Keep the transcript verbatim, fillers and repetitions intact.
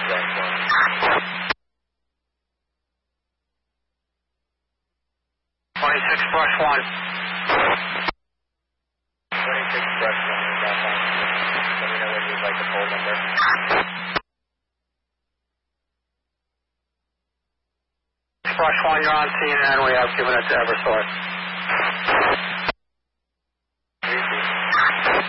twenty-six brush one. twenty-six brush one is up on. Let me know when you'd like the poll number. Brush one, you're on C N N. We have given it to Eversource.